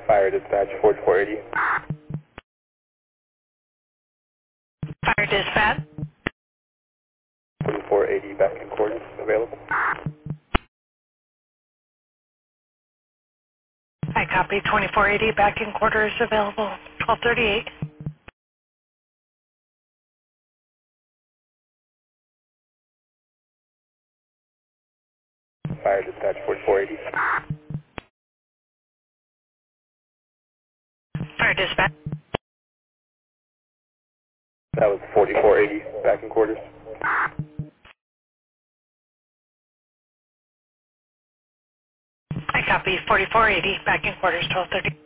Fire dispatch 4480. Fire dispatch. 4480 back in quarters available. I copy 2480 back in quarters available. 1238. Fire dispatch 4480. Fire dispatch. That was 4480 back in quarters. I copy 4480 back in quarters. 1230.